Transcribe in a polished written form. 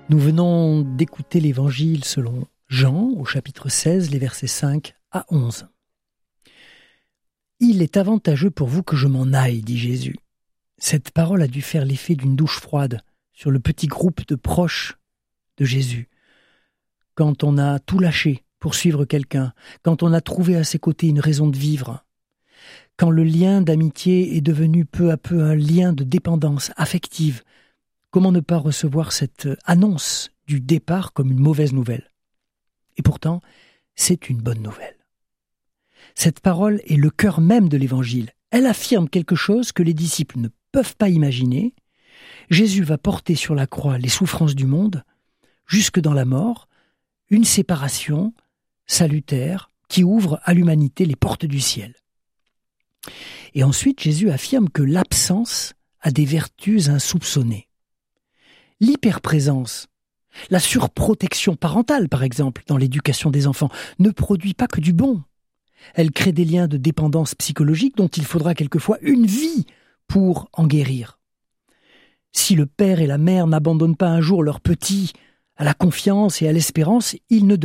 Nous venons d'écouter l'Évangile selon Jean, au chapitre 16, les versets 5 à 11. « Il est avantageux pour vous que je m'en aille, dit Jésus. » Cette parole a dû faire l'effet d'une douche froide sur le petit groupe de proches de Jésus. Quand on a tout lâché pour suivre quelqu'un, quand on a trouvé à ses côtés une raison de vivre, quand le lien d'amitié est devenu peu à peu un lien de dépendance affective, comment ne pas recevoir cette annonce du départ comme une mauvaise nouvelle? Et pourtant, c'est une bonne nouvelle. Cette parole est le cœur même de l'Évangile. Elle affirme quelque chose que les disciples ne peuvent pas imaginer. Jésus va porter sur la croix les souffrances du monde, jusque dans la mort, une séparation salutaire qui ouvre à l'humanité les portes du ciel. Et ensuite, Jésus affirme que l'absence a des vertus insoupçonnées. L'hyperprésence, la surprotection parentale, par exemple, dans l'éducation des enfants, ne produit pas que du bon. Elle crée des liens de dépendance psychologique dont il faudra quelquefois une vie pour en guérir. Si le père et la mère n'abandonnent pas un jour leurs petits à la confiance et à l'espérance, ils ne